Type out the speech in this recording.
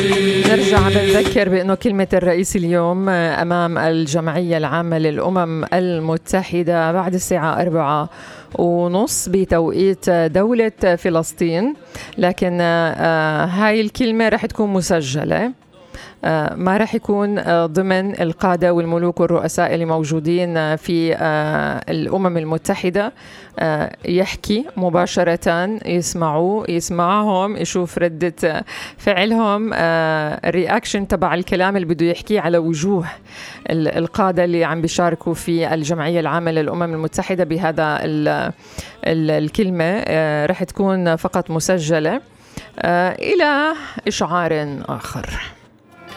نرجع بنذكر بأنه كلمة الرئيس اليوم أمام الجمعية العامة للأمم المتحدة بعد الساعة 4:30 بتوقيت دولة فلسطين. لكن هاي الكلمة رح تكون مسجلة، ما رح يكون ضمن القادة والملوك والرؤساء اللي موجودين في الأمم المتحدة يحكي مباشرة، يسمعهم، يشوف ردة فعلهم، الرياكشن تبع الكلام اللي بده يحكيه على وجوه القادة اللي عم بيشاركوا في الجمعية العامة للأمم المتحدة بهذا الكلمة. رح تكون فقط مسجلة إلى إشعار آخر.